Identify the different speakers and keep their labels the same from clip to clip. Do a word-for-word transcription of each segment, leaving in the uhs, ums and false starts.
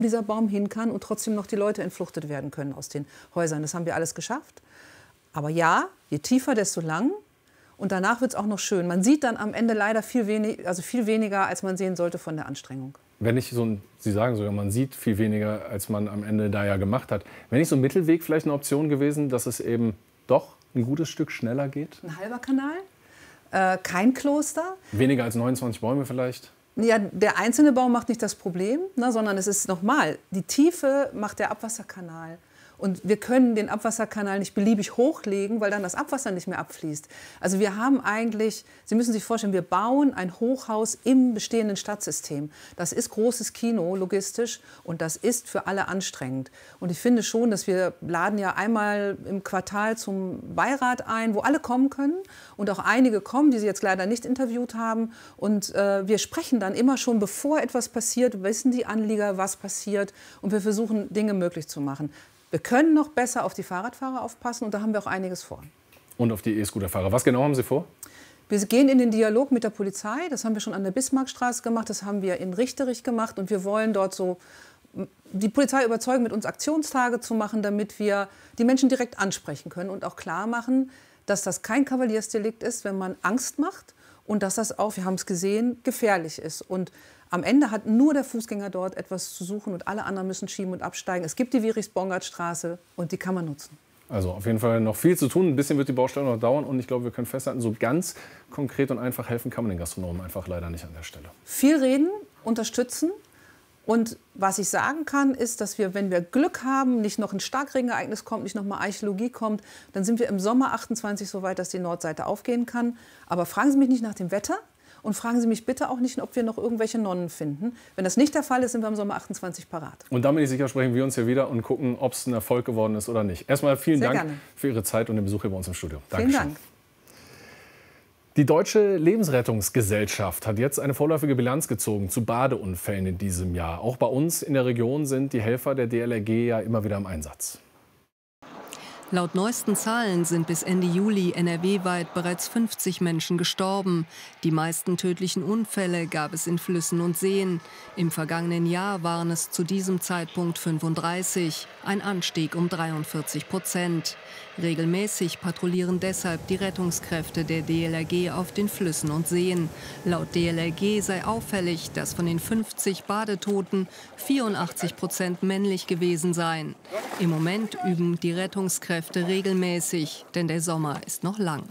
Speaker 1: dieser Baum hin kann und trotzdem noch die Leute entfluchtet werden können aus den Häusern. Das haben wir alles geschafft. Aber ja, je tiefer, desto lang. Und danach wird es auch noch schön. Man sieht dann am Ende leider viel, wenig, also viel weniger, als man sehen sollte von der Anstrengung.
Speaker 2: Wenn ich so ein, Sie sagen sogar, man sieht viel weniger, als man am Ende da ja gemacht hat. Wäre nicht so ein Mittelweg vielleicht eine Option gewesen, dass es eben doch ein gutes Stück schneller geht?
Speaker 1: Ein halber Kanal, äh, kein Kloster.
Speaker 2: Weniger als neunundzwanzig Bäume vielleicht?
Speaker 1: Ja, der einzelne Baum macht nicht das Problem, ne, sondern es ist nochmal, die Tiefe macht der Abwasserkanal. Und wir können den Abwasserkanal nicht beliebig hochlegen, weil dann das Abwasser nicht mehr abfließt. Also wir haben eigentlich, Sie müssen sich vorstellen, wir bauen ein Hochhaus im bestehenden Stadtsystem. Das ist großes Kino, logistisch, und das ist für alle anstrengend. Und ich finde schon, dass wir laden ja einmal im Quartal zum Beirat ein, wo alle kommen können und auch einige kommen, die Sie jetzt leider nicht interviewt haben. Und äh, wir sprechen dann immer schon, bevor etwas passiert, wissen die Anlieger, was passiert, und wir versuchen, Dinge möglich zu machen. Wir können noch besser auf die Fahrradfahrer aufpassen, und da haben wir auch einiges vor.
Speaker 2: Und auf die E-Scooterfahrer. Was genau haben Sie vor?
Speaker 1: Wir gehen in den Dialog mit der Polizei. Das haben wir schon an der Bismarckstraße gemacht, das haben wir in Richterich gemacht. Und wir wollen dort so die Polizei überzeugen, mit uns Aktionstage zu machen, damit wir die Menschen direkt ansprechen können und auch klar machen, dass das kein Kavaliersdelikt ist, wenn man Angst macht, und dass das auch, wir haben es gesehen, gefährlich ist. Und am Ende hat nur der Fußgänger dort etwas zu suchen und alle anderen müssen schieben und absteigen. Es gibt die Wierichs-Bongard-Straße und die kann man nutzen.
Speaker 2: Also auf jeden Fall noch viel zu tun. Ein bisschen wird die Baustelle noch dauern, und ich glaube, wir können festhalten, so ganz konkret und einfach helfen kann man den Gastronomen einfach leider nicht an der Stelle.
Speaker 1: Viel reden, unterstützen. Und was ich sagen kann, ist, dass wir, wenn wir Glück haben, nicht noch ein Starkregenereignis kommt, nicht noch mal Archäologie kommt, dann sind wir im Sommer achtundzwanzig so weit, dass die Nordseite aufgehen kann. Aber fragen Sie mich nicht nach dem Wetter. Und fragen Sie mich bitte auch nicht, ob wir noch irgendwelche Nonnen finden. Wenn das nicht der Fall ist, sind wir im Sommer achtundzwanzig parat.
Speaker 2: Und damit bin ich sicher, sprechen wir uns hier wieder und gucken, ob es ein Erfolg geworden ist oder nicht. Erstmal vielen
Speaker 1: Sehr
Speaker 2: Dank
Speaker 1: gerne.
Speaker 2: für Ihre Zeit und den Besuch hier bei uns im Studio.
Speaker 1: Vielen
Speaker 2: Dankeschön.
Speaker 1: Dank.
Speaker 2: Die Deutsche Lebensrettungsgesellschaft hat jetzt eine vorläufige Bilanz gezogen zu Badeunfällen in diesem Jahr. Auch bei uns in der Region sind die Helfer der D L R G ja immer wieder im Einsatz.
Speaker 3: Laut neuesten Zahlen sind bis Ende Juli N R W-weit bereits fünfzig Menschen gestorben. Die meisten tödlichen Unfälle gab es in Flüssen und Seen. Im vergangenen Jahr waren es zu diesem Zeitpunkt fünfunddreißig, ein Anstieg um dreiundvierzig Prozent. Regelmäßig patrouillieren deshalb die Rettungskräfte der D L R G auf den Flüssen und Seen. Laut D L R G sei auffällig, dass von den fünfzig Badetoten vierundachtzig Prozent männlich gewesen seien. Im Moment üben die Rettungskräfte regelmäßig, denn der Sommer ist noch lang.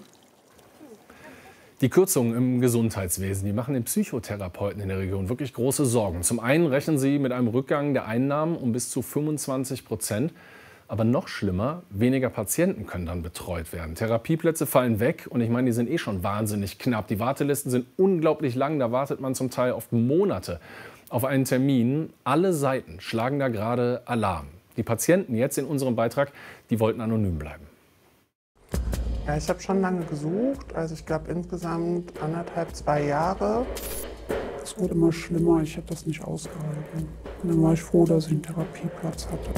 Speaker 2: Die Kürzungen im Gesundheitswesen, die machen den Psychotherapeuten in der Region wirklich große Sorgen. Zum einen rechnen sie mit einem Rückgang der Einnahmen um bis zu fünfundzwanzig Prozent. Aber noch schlimmer, weniger Patienten können dann betreut werden. Therapieplätze fallen weg, und ich meine, die sind eh schon wahnsinnig knapp. Die Wartelisten sind unglaublich lang, da wartet man zum Teil oft Monate auf einen Termin. Alle Seiten schlagen da gerade Alarm. Die Patienten jetzt in unserem Beitrag, die wollten anonym bleiben.
Speaker 4: Ja, ich habe schon lange gesucht, also ich glaube insgesamt anderthalb, zwei Jahre.
Speaker 5: Es wurde immer schlimmer, ich habe das nicht ausgehalten. Und dann war ich froh, dass ich einen Therapieplatz hatte.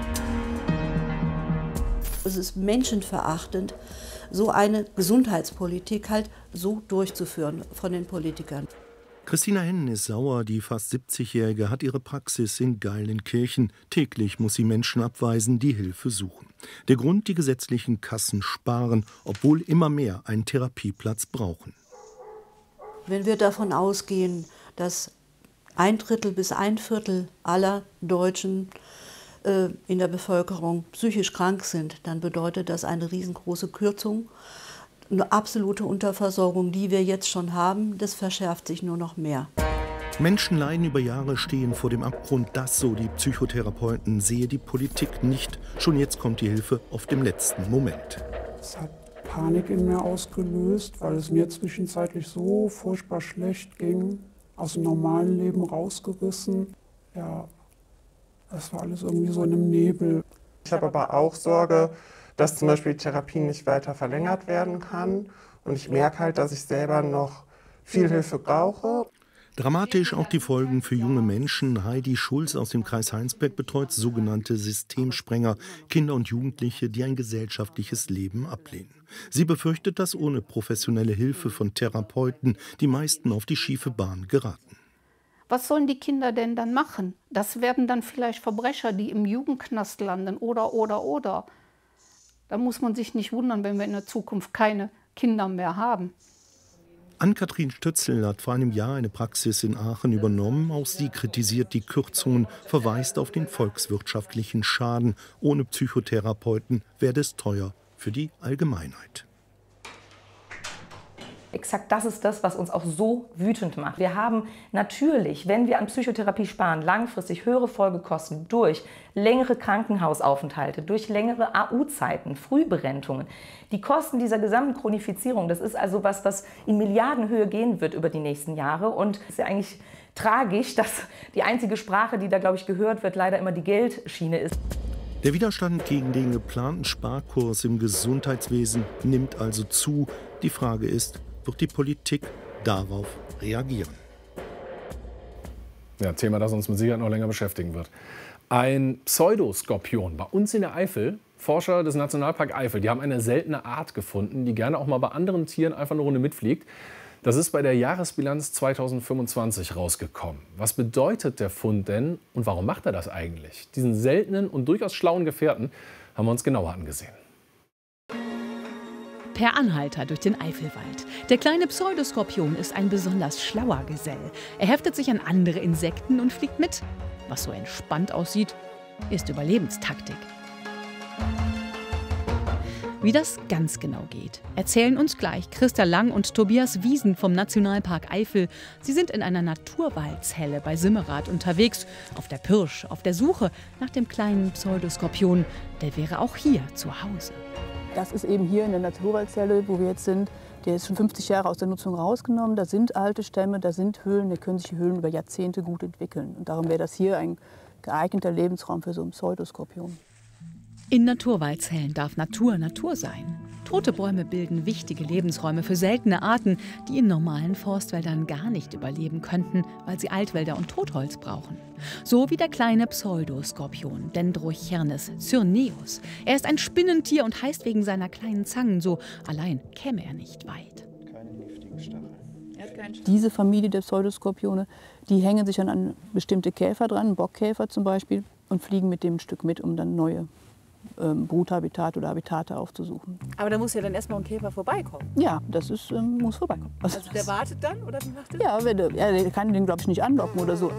Speaker 6: Es ist menschenverachtend, so eine Gesundheitspolitik halt so durchzuführen von den Politikern.
Speaker 7: Christina Hennen ist sauer. Die fast siebzigjährige hat ihre Praxis in Geilenkirchen. Täglich muss sie Menschen abweisen, die Hilfe suchen. Der Grund: die gesetzlichen Kassen sparen, obwohl immer mehr einen Therapieplatz brauchen.
Speaker 6: Wenn wir davon ausgehen, dass ein Drittel bis ein Viertel aller Deutschen äh, in der Bevölkerung psychisch krank sind, dann bedeutet das eine riesengroße Kürzung. Eine absolute Unterversorgung, die wir jetzt schon haben, das verschärft sich nur noch mehr.
Speaker 7: Menschen leiden über Jahre, stehen vor dem Abgrund. Das, so die Psychotherapeuten, sehe die Politik nicht. Schon jetzt kommt die Hilfe auf dem letzten Moment.
Speaker 5: Es hat Panik in mir ausgelöst, weil es mir zwischenzeitlich so furchtbar schlecht ging. Aus dem normalen Leben rausgerissen. Ja, das war alles irgendwie so in einem Nebel.
Speaker 4: Ich habe aber auch Sorge, dass zum Beispiel die Therapie nicht weiter verlängert werden kann. Und ich merke halt, dass ich selber noch viel Hilfe brauche.
Speaker 7: Dramatisch auch die Folgen für junge Menschen. Heidi Schulz aus dem Kreis Heinsberg betreut sogenannte Systemsprenger, Kinder und Jugendliche, die ein gesellschaftliches Leben ablehnen. Sie befürchtet, dass ohne professionelle Hilfe von Therapeuten die meisten auf die schiefe Bahn geraten.
Speaker 8: Was sollen die Kinder denn dann machen? Das werden dann vielleicht Verbrecher, die im Jugendknast landen oder, oder, oder. Da muss man sich nicht wundern, wenn wir in der Zukunft keine Kinder mehr haben.
Speaker 7: Ann-Kathrin Stützel hat vor einem Jahr eine Praxis in Aachen übernommen. Auch sie kritisiert die Kürzungen, verweist auf den volkswirtschaftlichen Schaden. Ohne Psychotherapeuten werde es teuer für die Allgemeinheit.
Speaker 9: Exakt das ist das, was uns auch so wütend macht. Wir haben natürlich, wenn wir an Psychotherapie sparen, langfristig höhere Folgekosten durch längere Krankenhausaufenthalte, durch längere A U-Zeiten, Frühberentungen. Die Kosten dieser gesamten Chronifizierung, das ist also was, was in Milliardenhöhe gehen wird über die nächsten Jahre. Und es ist ja eigentlich tragisch, dass die einzige Sprache, die da, glaube ich, gehört wird, leider immer die Geldschiene ist.
Speaker 7: Der Widerstand gegen den geplanten Sparkurs im Gesundheitswesen nimmt also zu. Die Frage ist, wird die Politik darauf reagieren?
Speaker 2: Ja, Thema, das uns mit Sicherheit noch länger beschäftigen wird. Ein Pseudoskorpion bei uns in der Eifel. Forscher des Nationalpark Eifel, die haben eine seltene Art gefunden, die gerne auch mal bei anderen Tieren einfach eine Runde mitfliegt. Das ist bei der Jahresbilanz zweitausendfünfundzwanzig rausgekommen. Was bedeutet der Fund denn und warum macht er das eigentlich? Diesen seltenen und durchaus schlauen Gefährten haben wir uns genauer angesehen.
Speaker 10: Per Anhalter durch den Eifelwald. Der kleine Pseudoskorpion ist ein besonders schlauer Gesell. Er heftet sich an andere Insekten und fliegt mit. Was so entspannt aussieht, ist Überlebenstaktik. Wie das ganz genau geht, erzählen uns gleich Christa Lang und Tobias Wiesen vom Nationalpark Eifel. Sie sind in einer Naturwaldzelle bei Simmerath unterwegs, auf der Pirsch, auf der Suche nach dem kleinen Pseudoskorpion. Der wäre auch hier zu Hause.
Speaker 11: Das ist eben hier in der Naturwaldzelle, wo wir jetzt sind. Der ist schon fünfzig Jahre aus der Nutzung rausgenommen. Da sind alte Stämme, da sind Höhlen, da können sich die Höhlen über Jahrzehnte gut entwickeln. Und darum wäre das hier ein geeigneter Lebensraum für so einen Pseudoskorpion.
Speaker 10: In Naturwaldzellen darf Natur Natur sein. Tote Bäume bilden wichtige Lebensräume für seltene Arten, die in normalen Forstwäldern gar nicht überleben könnten, weil sie Altwälder und Totholz brauchen. So wie der kleine Pseudoskorpion, Dendrochernis cyrneus. Er ist ein Spinnentier und heißt wegen seiner kleinen Zangen so. Allein käme er nicht weit.
Speaker 11: Keine giftigen Stacheln. Diese Familie der Pseudoskorpione, die hängen sich an, an bestimmte Käfer dran, Bockkäfer zum Beispiel, und fliegen mit dem ein Stück mit, um dann neue Ähm, Bruthabitat oder Habitate aufzusuchen.
Speaker 12: Aber da muss ja dann erstmal ein Käfer vorbeikommen.
Speaker 11: Ja, das ist, ähm, muss vorbeikommen.
Speaker 12: Also, also der wartet dann oder wie macht der?
Speaker 11: Ja, wenn der, ja, der kann den, glaube ich, nicht anlocken oder so.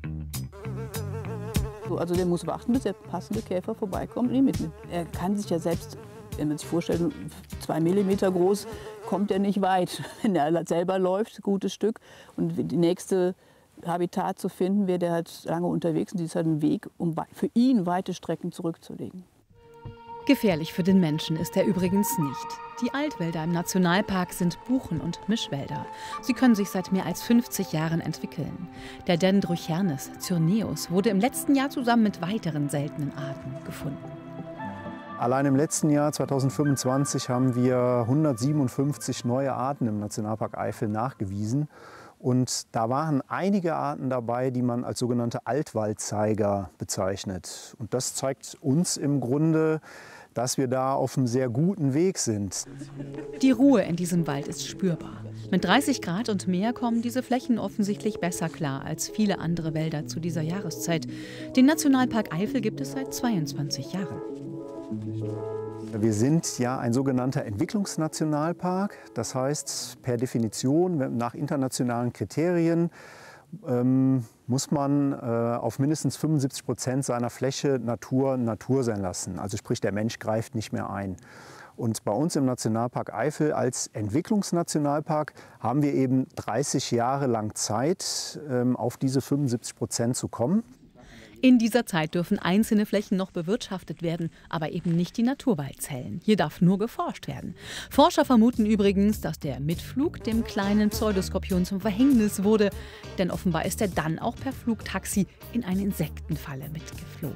Speaker 11: so. Also der muss warten, bis der passende Käfer vorbeikommt und ihn mitnimmt. Er kann sich ja selbst, wenn man sich vorstellt, zwei Millimeter groß, kommt er nicht weit. Wenn er selber läuft, ein gutes Stück, und die nächste Habitat zu finden, wäre der halt lange unterwegs, und das ist halt ein Weg, um für ihn weite Strecken zurückzulegen.
Speaker 10: Gefährlich für den Menschen ist er übrigens nicht. Die Altwälder im Nationalpark sind Buchen- und Mischwälder. Sie können sich seit mehr als fünfzig Jahren entwickeln. Der Dendrochernis cyrneus wurde im letzten Jahr zusammen mit weiteren seltenen Arten gefunden.
Speaker 13: Allein im letzten Jahr, zweitausendfünfundzwanzig, haben wir hundertsiebenundfünfzig neue Arten im Nationalpark Eifel nachgewiesen. Und da waren einige Arten dabei, die man als sogenannte Altwaldzeiger bezeichnet. Und das zeigt uns im Grunde, dass wir da auf einem sehr guten Weg sind.
Speaker 10: Die Ruhe in diesem Wald ist spürbar. Mit dreißig Grad und mehr kommen diese Flächen offensichtlich besser klar als viele andere Wälder zu dieser Jahreszeit. Den Nationalpark Eifel gibt es seit zweiundzwanzig Jahren.
Speaker 13: Wir sind ja ein sogenannter Entwicklungsnationalpark. Das heißt, per Definition, nach internationalen Kriterien, ähm, muss man äh, auf mindestens fünfundsiebzig Prozent seiner Fläche Natur Natur sein lassen. Also sprich, der Mensch greift nicht mehr ein. Und bei uns im Nationalpark Eifel als Entwicklungsnationalpark haben wir eben dreißig Jahre lang Zeit, ähm, auf diese fünfundsiebzig Prozent zu kommen.
Speaker 10: In dieser Zeit dürfen einzelne Flächen noch bewirtschaftet werden, aber eben nicht die Naturwaldzellen. Hier darf nur geforscht werden. Forscher vermuten übrigens, dass der Mitflug dem kleinen Pseudoskorpion zum Verhängnis wurde. Denn offenbar ist er dann auch per Flugtaxi in eine Insektenfalle mitgeflogen.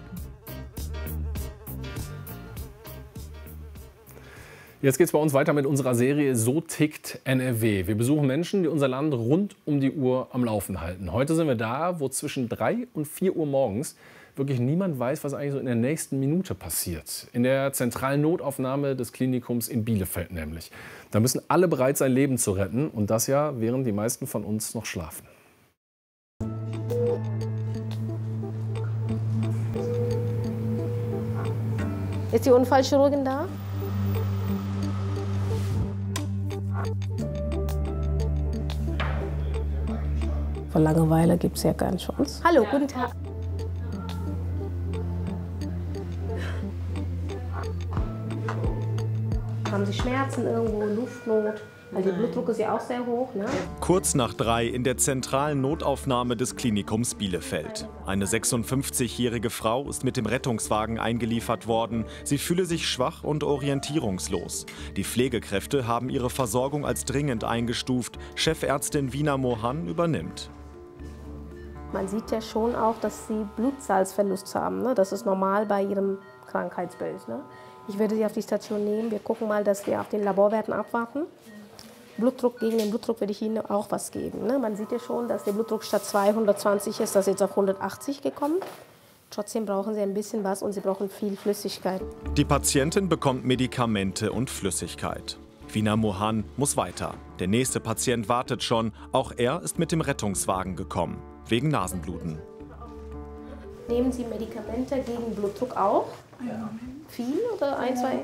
Speaker 2: Jetzt geht es bei uns weiter mit unserer Serie So tickt N R W. Wir besuchen Menschen, die unser Land rund um die Uhr am Laufen halten. Heute sind wir da, wo zwischen drei und vier Uhr morgens wirklich niemand weiß, was eigentlich so in der nächsten Minute passiert. In der zentralen Notaufnahme des Klinikums in Bielefeld nämlich. Da müssen alle bereit sein, Leben zu retten. Und das ja, während die meisten von uns noch schlafen.
Speaker 14: Ist die Unfallchirurgin da? Vor Langeweile gibt es ja keine Chance. Hallo, guten Tag. Haben Sie Schmerzen irgendwo, Luftnot? Weil der Blutdruck ist ja auch sehr hoch, ne?
Speaker 15: Kurz nach drei in der zentralen Notaufnahme des Klinikums Bielefeld. Eine sechsundfünfzigjährige Frau ist mit dem Rettungswagen eingeliefert worden. Sie fühle sich schwach und orientierungslos. Die Pflegekräfte haben ihre Versorgung als dringend eingestuft. Chefärztin Vina Mohan übernimmt.
Speaker 14: Man sieht ja schon auch, dass sie Blutsalzverlust haben. Ne? Das ist normal bei ihrem Krankheitsbild. Ne? Ich würde sie auf die Station nehmen. Wir gucken mal, dass wir auf den Laborwerten abwarten. Blutdruck, gegen den Blutdruck würde ich Ihnen auch was geben. Ne? Man sieht ja schon, dass der Blutdruck statt zweihundertzwanzig ist, das ist jetzt auf hundertachtzig gekommen. Trotzdem brauchen Sie ein bisschen was und Sie brauchen viel Flüssigkeit.
Speaker 15: Die Patientin bekommt Medikamente und Flüssigkeit. Vina Mohan muss weiter. Der nächste Patient wartet schon. Auch er ist mit dem Rettungswagen gekommen, wegen Nasenbluten.
Speaker 14: Nehmen Sie Medikamente gegen Blutdruck auch? Ja. Viel oder ein, zwei?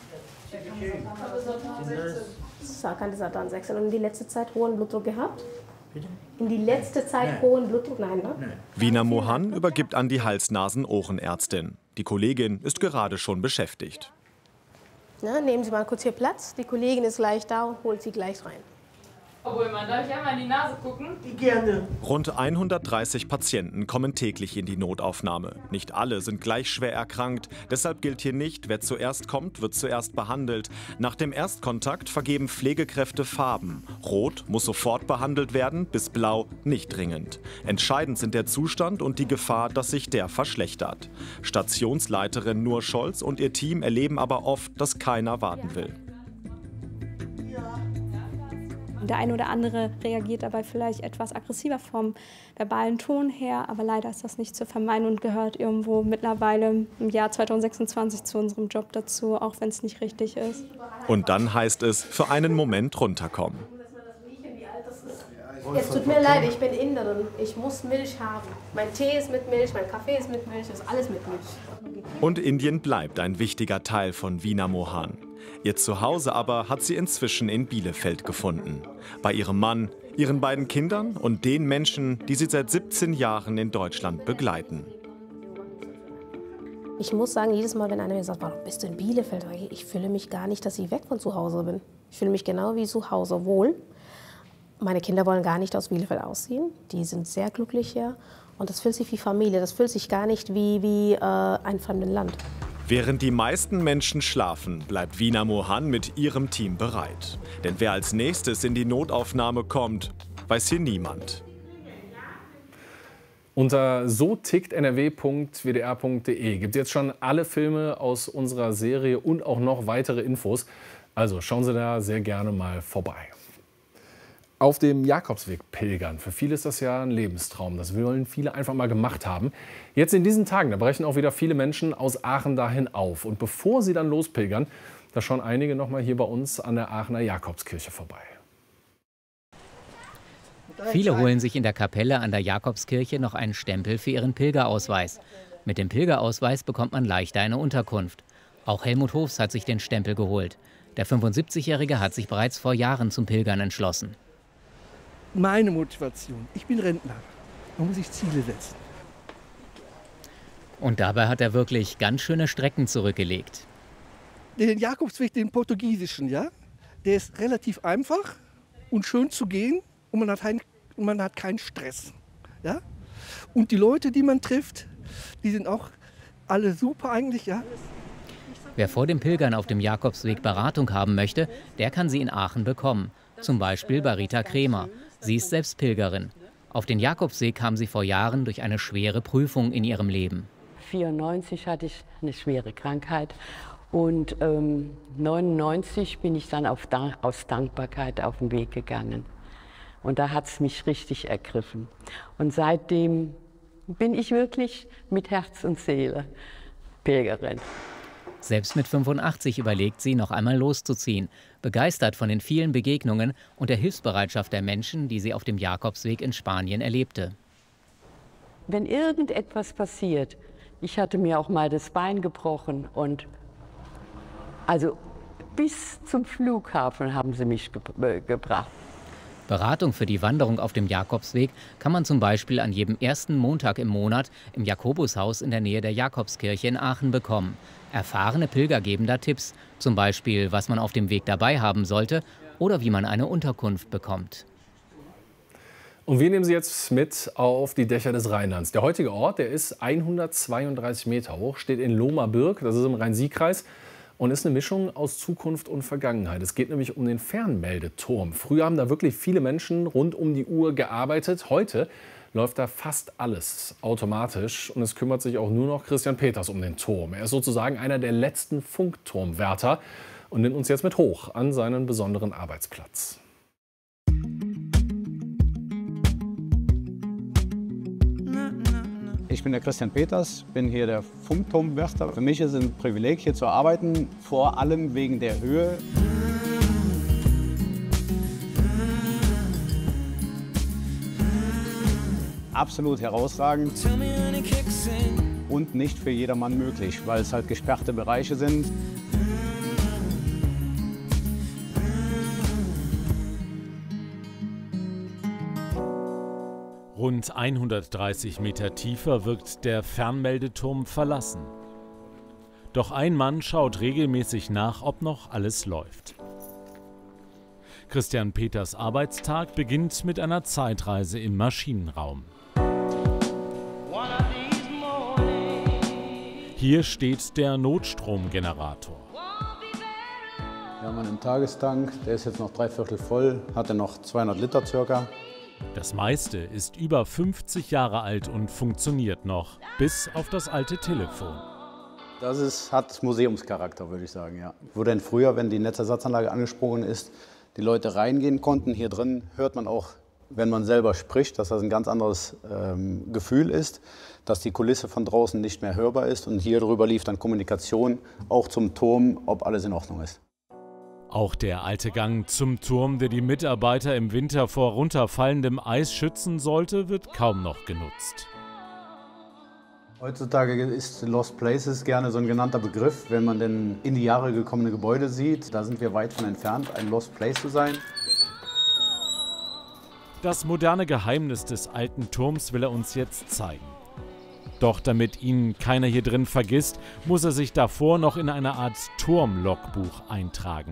Speaker 14: Sartan sechzehn. Und in die letzte Zeit hohen Blutdruck gehabt? Bitte? In die letzte Zeit Nein. hohen Blutdruck? Nein, ne? Nein.
Speaker 15: Vina Mohan übergibt an die Hals-Nasen-Ohrenärztin. Die Kollegin ist gerade schon beschäftigt.
Speaker 14: Na, nehmen Sie mal kurz hier Platz. Die Kollegin ist gleich da und holt Sie gleich rein.
Speaker 16: Obwohl, man darf ich einmal in die Nase gucken?
Speaker 14: Gerne.
Speaker 15: Rund hundertdreißig Patienten kommen täglich in die Notaufnahme. Nicht alle sind gleich schwer erkrankt. Deshalb gilt hier nicht, wer zuerst kommt, wird zuerst behandelt. Nach dem Erstkontakt vergeben Pflegekräfte Farben. Rot muss sofort behandelt werden, bis blau nicht dringend. Entscheidend sind der Zustand und die Gefahr, dass sich der verschlechtert. Stationsleiterin Nur Scholz und ihr Team erleben aber oft, dass keiner warten will.
Speaker 17: Der eine oder andere reagiert dabei vielleicht etwas aggressiver vom verbalen Ton her, aber leider ist das nicht zu vermeiden und gehört irgendwo mittlerweile im Jahr zweitausendsechsundzwanzig zu unserem Job dazu, auch wenn es nicht richtig ist.
Speaker 15: Und dann heißt es, für einen Moment runterkommen.
Speaker 14: Es tut mir leid, ich bin Inderin. Ich muss Milch haben. Mein Tee ist mit Milch, mein Kaffee ist mit Milch, ist alles mit Milch.
Speaker 15: Und Indien bleibt ein wichtiger Teil von Vina Mohan. Ihr Zuhause aber hat sie inzwischen in Bielefeld gefunden. Bei ihrem Mann, ihren beiden Kindern und den Menschen, die sie seit siebzehn Jahren in Deutschland begleiten.
Speaker 14: Ich muss sagen, jedes Mal, wenn einer mir sagt, warum bist du in Bielefeld? Ich fühle mich gar nicht, dass ich weg von zu Hause bin. Ich fühle mich genau wie zu Hause wohl. Meine Kinder wollen gar nicht aus Bielefeld ausziehen. Die sind sehr glücklich hier. Und das fühlt sich wie Familie. Das fühlt sich gar nicht wie, wie äh, ein fremdes Land.
Speaker 15: Während die meisten Menschen schlafen, bleibt Vina Mohan mit ihrem Team bereit. Denn wer als nächstes in die Notaufnahme kommt, weiß hier niemand.
Speaker 2: Unter so tickt n r w punkt w d r punkt d e gibt es jetzt schon alle Filme aus unserer Serie und auch noch weitere Infos. Also schauen Sie da sehr gerne mal vorbei. Auf dem Jakobsweg pilgern. Für viele ist das ja ein Lebenstraum. Das wollen viele einfach mal gemacht haben. Jetzt in diesen Tagen, da brechen auch wieder viele Menschen aus Aachen dahin auf. Und bevor sie dann lospilgern, da schauen einige noch mal hier bei uns an der Aachener Jakobskirche vorbei.
Speaker 18: Viele holen sich in der Kapelle an der Jakobskirche noch einen Stempel für ihren Pilgerausweis. Mit dem Pilgerausweis bekommt man leichter eine Unterkunft. Auch Helmut Hofs hat sich den Stempel geholt. Der fünfundsiebzigjährige hat sich bereits vor Jahren zum Pilgern entschlossen.
Speaker 19: Meine Motivation. Ich bin Rentner. Man muss sich Ziele setzen.
Speaker 18: Und dabei hat er wirklich ganz schöne Strecken zurückgelegt.
Speaker 19: Den Jakobsweg, den portugiesischen, ja, der ist relativ einfach und schön zu gehen und man hat, ein, man hat keinen Stress. Ja? Und die Leute, die man trifft, die sind auch alle super eigentlich. Ja?
Speaker 18: Wer vor dem Pilgern auf dem Jakobsweg Beratung haben möchte, der kann sie in Aachen bekommen. Zum Beispiel bei Rita Kremer. Sie ist selbst Pilgerin. Auf den Jakobsweg kam sie vor Jahren durch eine schwere Prüfung in ihrem Leben.
Speaker 20: neunzehnhundertvierundneunzig hatte ich eine schwere Krankheit und ähm, neunundneunzig bin ich dann auf, aus Dankbarkeit auf den Weg gegangen. Und da hat es mich richtig ergriffen. Und seitdem bin ich wirklich mit Herz und Seele Pilgerin.
Speaker 18: Selbst mit fünfundachtzig überlegt sie, noch einmal loszuziehen, begeistert von den vielen Begegnungen und der Hilfsbereitschaft der Menschen, die sie auf dem Jakobsweg in Spanien erlebte.
Speaker 20: Wenn irgendetwas passiert, ich hatte mir auch mal das Bein gebrochen und Also bis zum Flughafen haben sie mich ge gebracht.
Speaker 18: Beratung für die Wanderung auf dem Jakobsweg kann man zum Beispiel an jedem ersten Montag im Monat im Jakobushaus in der Nähe der Jakobskirche in Aachen bekommen. Erfahrene Pilger geben da Tipps, zum Beispiel, was man auf dem Weg dabei haben sollte oder wie man eine Unterkunft bekommt.
Speaker 2: Und wir nehmen Sie jetzt mit auf die Dächer des Rheinlands. Der heutige Ort, der ist hundertzweiunddreißig Meter hoch, steht in Lohmer-Birk, das ist im Rhein-Sieg-Kreis, und ist eine Mischung aus Zukunft und Vergangenheit. Es geht nämlich um den Fernmeldeturm. Früher haben da wirklich viele Menschen rund um die Uhr gearbeitet. Heute läuft da fast alles automatisch und es kümmert sich auch nur noch Christian Peters um den Turm. Er ist sozusagen einer der letzten Funkturmwärter und nimmt uns jetzt mit hoch an seinen besonderen Arbeitsplatz.
Speaker 21: Ich bin der Christian Peters, bin hier der Funkturmwärter. Für mich ist es ein Privileg, hier zu arbeiten, vor allem wegen der Höhe. Absolut herausragend und nicht für jedermann möglich, weil es halt gesperrte Bereiche sind.
Speaker 22: Rund hundertdreißig Meter tiefer wirkt der Fernmeldeturm verlassen. Doch ein Mann schaut regelmäßig nach, ob noch alles läuft. Christian Peters Arbeitstag beginnt mit einer Zeitreise im Maschinenraum. Hier steht der Notstromgenerator.
Speaker 21: Wir haben einen Tagestank, der ist jetzt noch drei Viertel voll, hatte noch zweihundert Liter circa.
Speaker 22: Das meiste ist über fünfzig Jahre alt und funktioniert noch, bis auf das alte Telefon.
Speaker 21: Das ist, hat Museumscharakter, würde ich sagen, ja. Wo denn früher, wenn die Netzersatzanlage angesprungen ist, die Leute reingehen konnten. Hier drin hört man auch, wenn man selber spricht, dass das ein ganz anderes ähm, Gefühl ist, dass die Kulisse von draußen nicht mehr hörbar ist. Und hier drüber lief dann Kommunikation auch zum Turm, ob alles in Ordnung ist.
Speaker 22: Auch der alte Gang zum Turm, der die Mitarbeiter im Winter vor runterfallendem Eis schützen sollte, wird kaum noch genutzt.
Speaker 21: Heutzutage ist Lost Places gerne so ein genannter Begriff, wenn man denn in die Jahre gekommene Gebäude sieht. Da sind wir weit von entfernt, ein Lost Place zu sein.
Speaker 22: Das moderne Geheimnis des alten Turms will er uns jetzt zeigen. Doch damit ihn keiner hier drin vergisst, muss er sich davor noch in eine Art Turmlogbuch eintragen.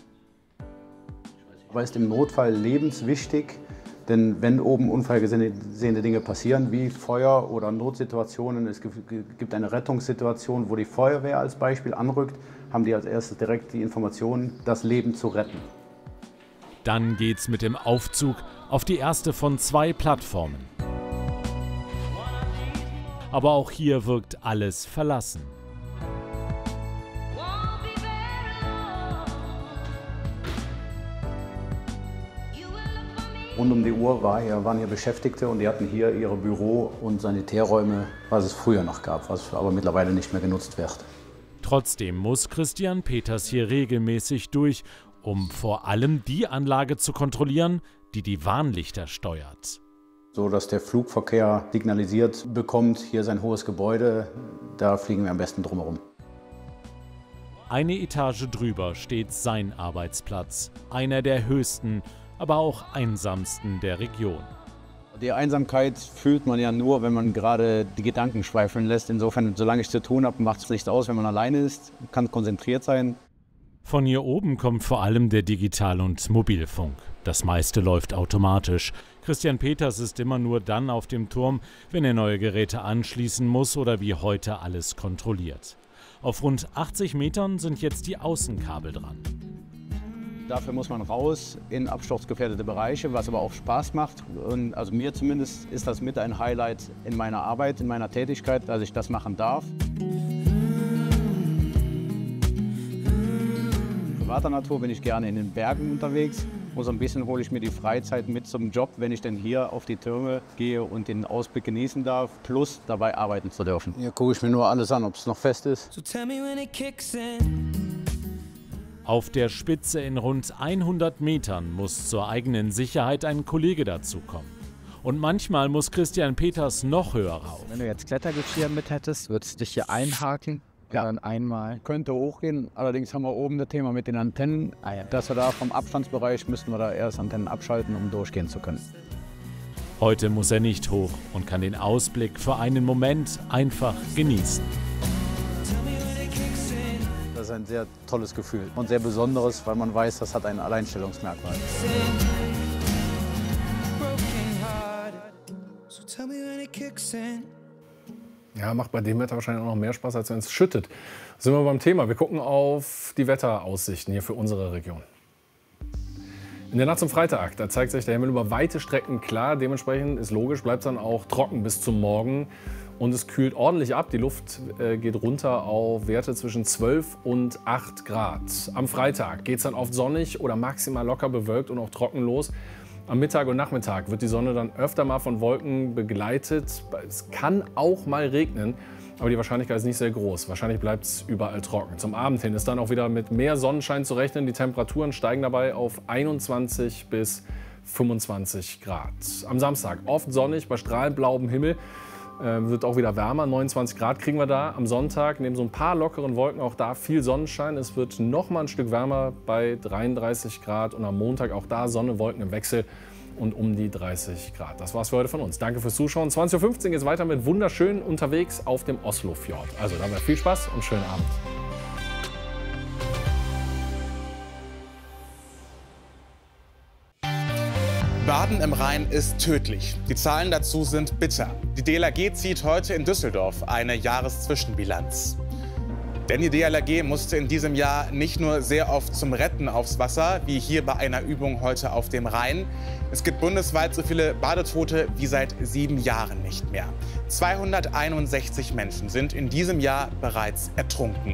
Speaker 21: Aber ist im Notfall lebenswichtig, denn wenn oben unvorhergesehene Dinge passieren, wie Feuer oder Notsituationen, es gibt eine Rettungssituation, wo die Feuerwehr als Beispiel anrückt, haben die als erstes direkt die Information, das Leben zu retten.
Speaker 22: Dann geht's mit dem Aufzug auf die erste von zwei Plattformen. Aber auch hier wirkt alles verlassen.
Speaker 21: Rund um die Uhr war hier, waren hier Beschäftigte und die hatten hier ihre Büro- und Sanitärräume, was es früher noch gab, was aber mittlerweile nicht mehr genutzt wird.
Speaker 22: Trotzdem muss Christian Peters hier regelmäßig durch, um vor allem die Anlage zu kontrollieren, die die Warnlichter steuert.
Speaker 21: So dass der Flugverkehr signalisiert bekommt, hier ist ein hohes Gebäude, da fliegen wir am besten drumherum.
Speaker 22: Eine Etage drüber steht sein Arbeitsplatz, einer der höchsten, aber auch einsamsten der Region.
Speaker 21: Die Einsamkeit fühlt man ja nur, wenn man gerade die Gedanken schweifeln lässt. Insofern, solange ich zu tun habe, macht es nichts aus, wenn man alleine ist, kann konzentriert sein.
Speaker 22: Von hier oben kommt vor allem der Digital- und Mobilfunk. Das meiste läuft automatisch. Christian Peters ist immer nur dann auf dem Turm, wenn er neue Geräte anschließen muss oder wie heute alles kontrolliert. Auf rund achtzig Metern sind jetzt die Außenkabel dran.
Speaker 21: Dafür muss man raus in absturzgefährdete Bereiche, was aber auch Spaß macht. Und also mir zumindest ist das mit ein Highlight in meiner Arbeit, in meiner Tätigkeit, dass ich das machen darf. Privater Natur bin ich gerne in den Bergen unterwegs. Und so ein bisschen hole ich mir die Freizeit mit zum Job, wenn ich denn hier auf die Türme gehe und den Ausblick genießen darf, plus dabei arbeiten zu dürfen. Hier gucke ich mir nur alles an, ob es noch fest ist.
Speaker 22: So tell me when it kicks in. Auf der Spitze in rund hundert Metern muss zur eigenen Sicherheit ein Kollege dazukommen. Und manchmal muss Christian Peters noch höher rauf.
Speaker 23: Wenn du jetzt Klettergeschirr mit hättest, würdest du dich hier einhaken
Speaker 1: Ja, dann einmal. Könnte hochgehen, allerdings haben wir oben das Thema mit den Antennen. Dass wir da vom Abstandsbereich müssten wir da erst Antennen abschalten, um durchgehen zu können.
Speaker 22: Heute muss er nicht hoch und kann den Ausblick für einen Moment einfach genießen.
Speaker 21: Das ist ein sehr tolles Gefühl und sehr besonderes, weil man weiß, das hat ein Alleinstellungsmerkmal.
Speaker 2: Ja, macht bei dem Wetter wahrscheinlich auch noch mehr Spaß, als wenn es schüttet. Sind wir beim Thema. Wir gucken auf die Wetteraussichten hier für unsere Region. In der Nacht zum Freitag, da zeigt sich der Himmel über weite Strecken klar. Dementsprechend ist logisch, bleibt es dann auch trocken bis zum Morgen. Und es kühlt ordentlich ab. Die Luft äh, geht runter auf Werte zwischen zwölf und acht Grad. Am Freitag geht es dann oft sonnig oder maximal locker bewölkt und auch trocken los. Am Mittag und Nachmittag wird die Sonne dann öfter mal von Wolken begleitet. Es kann auch mal regnen, aber die Wahrscheinlichkeit ist nicht sehr groß. Wahrscheinlich bleibt es überall trocken. Zum Abend hin ist dann auch wieder mit mehr Sonnenschein zu rechnen. Die Temperaturen steigen dabei auf einundzwanzig bis fünfundzwanzig Grad. Am Samstag oft sonnig bei strahlend blauem Himmel. Äh, wird auch wieder wärmer, neunundzwanzig Grad kriegen wir da. Am Sonntag neben so ein paar lockeren Wolken auch da viel Sonnenschein. Es wird noch mal ein Stück wärmer bei dreiunddreißig Grad und am Montag auch da Sonne, Wolken im Wechsel und um die dreißig Grad. Das war's für heute von uns. Danke fürs Zuschauen. zwanzig Uhr fünfzehn geht es weiter mit wunderschön unterwegs auf dem Oslofjord. Also dabei viel Spaß und schönen Abend.
Speaker 3: Baden im Rhein ist tödlich. Die Zahlen dazu sind bitter. Die D L R G zieht heute in Düsseldorf eine Jahreszwischenbilanz. Denn die D L R G musste in diesem Jahr nicht nur sehr oft zum Retten aufs Wasser, wie hier bei einer Übung heute auf dem Rhein. Es gibt bundesweit so viele Badetote wie seit sieben Jahren nicht mehr. zweihunderteinundsechzig Menschen sind in diesem Jahr bereits ertrunken.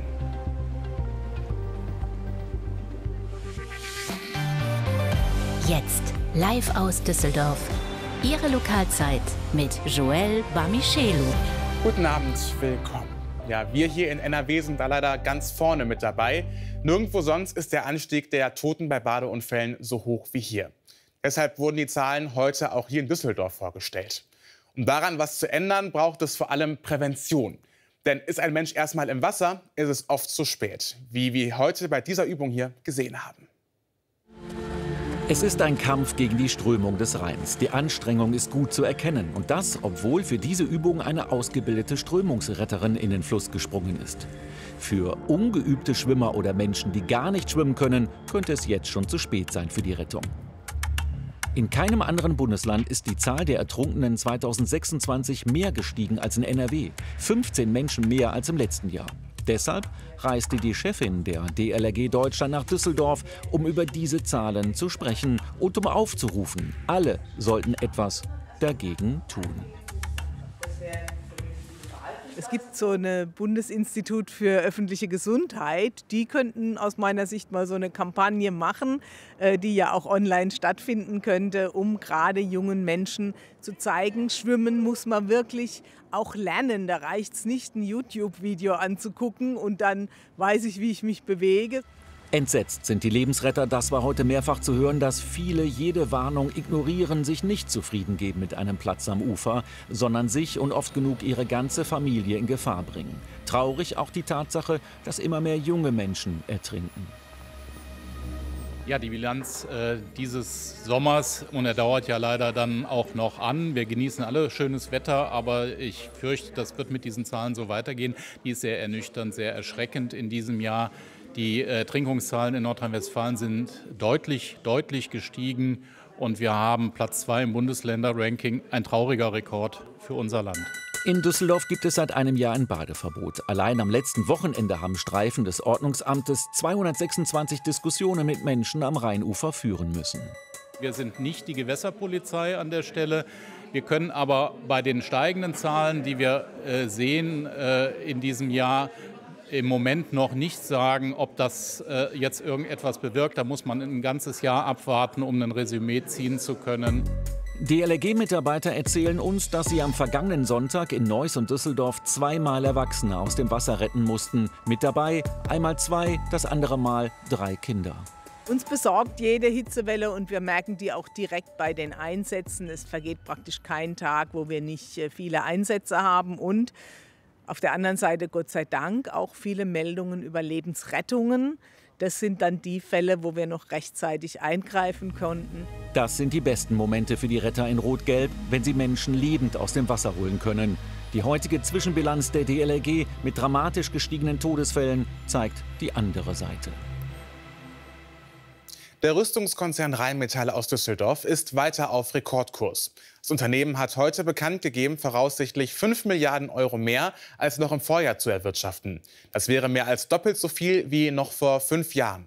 Speaker 23: Jetzt live aus Düsseldorf. Ihre Lokalzeit mit Joel Bamichelu.
Speaker 3: Guten Abend, willkommen. Ja, wir hier in N R W sind da leider ganz vorne mit dabei. Nirgendwo sonst ist der Anstieg der Toten bei Badeunfällen so hoch wie hier. Deshalb wurden die Zahlen heute auch hier in Düsseldorf vorgestellt. Um daran was zu ändern, braucht es vor allem Prävention. Denn ist ein Mensch erstmal im Wasser, ist es oft zu spät, wie wir heute bei dieser Übung hier gesehen haben.
Speaker 24: Es ist ein Kampf gegen die Strömung des Rheins. Die Anstrengung ist gut zu erkennen. Und das, obwohl für diese Übung eine ausgebildete Strömungsretterin in den Fluss gesprungen ist. Für ungeübte Schwimmer oder Menschen, die gar nicht schwimmen können, könnte es jetzt schon zu spät sein für die Rettung. In keinem anderen Bundesland ist die Zahl der Ertrunkenen zweitausendsechsundzwanzig mehr gestiegen als in N R W. fünfzehn Menschen mehr als im letzten Jahr. Deshalb reiste die Chefin der D L R G Deutschland nach Düsseldorf, um über diese Zahlen zu sprechen und um aufzurufen, alle sollten etwas dagegen tun.
Speaker 25: Es gibt so ein Bundesinstitut für öffentliche Gesundheit. Die könnten aus meiner Sicht mal so eine Kampagne machen, die ja auch online stattfinden könnte, um gerade jungen Menschen zu zeigen, schwimmen muss man wirklich auch lernen. Da reicht es nicht, ein YouTube-Video anzugucken und dann weiß ich, wie ich mich bewege.
Speaker 24: Entsetzt sind die Lebensretter, das war heute mehrfach zu hören, dass viele jede Warnung ignorieren, sich nicht zufrieden geben mit einem Platz am Ufer, sondern sich und oft genug ihre ganze Familie in Gefahr bringen. Traurig auch die Tatsache, dass immer mehr junge Menschen ertrinken.
Speaker 26: Ja, die Bilanz äh, dieses Sommers, und er dauert ja leider dann auch noch an. Wir genießen alle schönes Wetter, aber ich fürchte, das wird mit diesen Zahlen so weitergehen. Die ist sehr ernüchternd, sehr erschreckend in diesem Jahr. Die Ertrinkungszahlen in Nordrhein-Westfalen sind deutlich, deutlich gestiegen und wir haben Platz zwei im Bundesländerranking, ein trauriger Rekord für unser Land.
Speaker 24: In Düsseldorf gibt es seit einem Jahr ein Badeverbot. Allein am letzten Wochenende haben Streifen des Ordnungsamtes zweihundertsechsundzwanzig Diskussionen mit Menschen am Rheinufer führen müssen.
Speaker 26: Wir sind nicht die Gewässerpolizei an der Stelle. Wir können aber bei den steigenden Zahlen, die wir äh, sehen äh, in diesem Jahr, im Moment noch nicht sagen, ob das äh, jetzt irgendetwas bewirkt. Da muss man ein ganzes Jahr abwarten, um ein Resümee ziehen zu können.
Speaker 24: D L R G-Mitarbeiter erzählen uns, dass sie am vergangenen Sonntag in Neuss und Düsseldorf zweimal Erwachsene aus dem Wasser retten mussten. Mit dabei einmal zwei, das andere Mal drei Kinder.
Speaker 25: Uns besorgt jede Hitzewelle und wir merken die auch direkt bei den Einsätzen. Es vergeht praktisch kein Tag, wo wir nicht viele Einsätze haben. Und Auf der anderen Seite, Gott sei Dank, auch viele Meldungen über Lebensrettungen. Das sind dann die Fälle, wo wir noch rechtzeitig eingreifen konnten.
Speaker 24: Das sind die besten Momente für die Retter in Rot-Gelb, wenn sie Menschen lebend aus dem Wasser holen können. Die heutige Zwischenbilanz der D L R G mit dramatisch gestiegenen Todesfällen zeigt die andere Seite.
Speaker 3: Der Rüstungskonzern Rheinmetall aus Düsseldorf ist weiter auf Rekordkurs. Das Unternehmen hat heute bekannt gegeben, voraussichtlich fünf Milliarden Euro mehr als noch im Vorjahr zu erwirtschaften. Das wäre mehr als doppelt so viel wie noch vor fünf Jahren.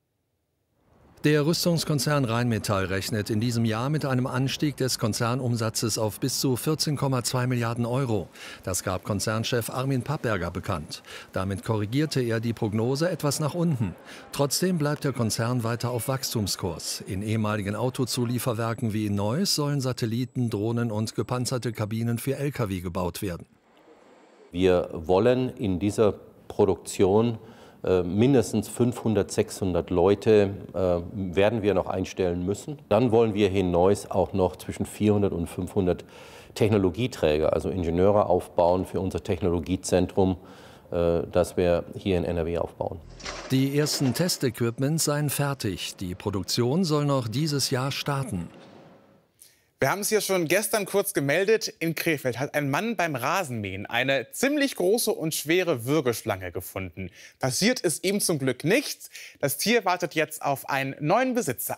Speaker 4: Der Rüstungskonzern Rheinmetall rechnet in diesem Jahr mit einem Anstieg des Konzernumsatzes auf bis zu vierzehn Komma zwei Milliarden Euro. Das gab Konzernchef Armin Pappberger bekannt. Damit korrigierte er die Prognose etwas nach unten. Trotzdem bleibt der Konzern weiter auf Wachstumskurs. In ehemaligen Autozulieferwerken wie in Neuss sollen Satelliten, Drohnen und gepanzerte Kabinen für L K W gebaut werden.
Speaker 5: Wir wollen in dieser Produktion mindestens fünfhundert, sechshundert Leute äh, werden wir noch einstellen müssen. Dann wollen wir hier in Neuss auch noch zwischen vierhundert und fünfhundert Technologieträger, also Ingenieure aufbauen für unser Technologiezentrum, äh, das wir hier in N R W aufbauen.
Speaker 4: Die ersten Testequipments seien fertig. Die Produktion soll noch dieses Jahr starten.
Speaker 3: Wir haben es hier schon gestern kurz gemeldet. In Krefeld hat ein Mann beim Rasenmähen eine ziemlich große und schwere Würgeschlange gefunden. Passiert ist ihm zum Glück nichts. Das Tier wartet jetzt auf einen neuen Besitzer.